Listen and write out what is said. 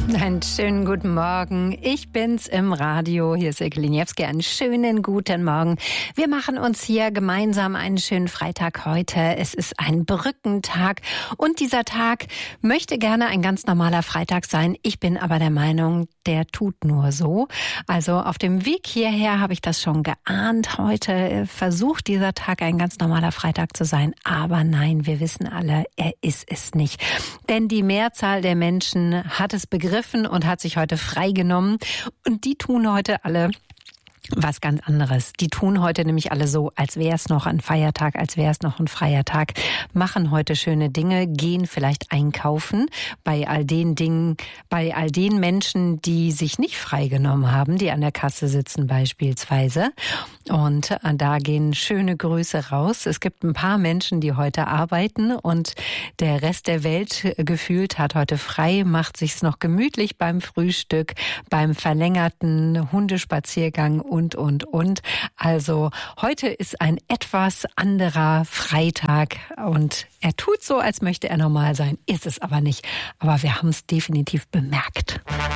Einen schönen guten Morgen. Ich bin's im Radio. Hier ist Silke Liniewski. Einen schönen guten Morgen. Wir machen uns hier gemeinsam einen schönen Freitag heute. Es ist ein Brückentag und dieser Tag möchte gerne ein ganz normaler Freitag sein. Ich bin aber der Meinung, der tut nur so. Also auf dem Weg hierher habe ich das schon geahnt. Heute versucht dieser Tag ein ganz normaler Freitag zu sein. Aber nein, wir wissen alle, er ist es nicht. Denn die Mehrzahl der Menschen hat es begriffen und hat sich heute freigenommen. Und die tun heute alle was ganz anderes. Die tun heute nämlich alle so, als wäre es noch ein Feiertag, als wäre es noch ein freier Tag, machen heute schöne Dinge, gehen vielleicht einkaufen bei all den Dingen, bei all den Menschen, die sich nicht freigenommen haben, die an der Kasse sitzen beispielsweise. Und da gehen schöne Grüße raus. Es gibt ein paar Menschen, die heute arbeiten und der Rest der Welt gefühlt hat heute frei, macht sich's noch gemütlich beim Frühstück, beim verlängerten Hundespaziergang und. Also heute ist ein etwas anderer Freitag und er tut so, als möchte er normal sein, ist es aber nicht. Aber wir haben es definitiv bemerkt.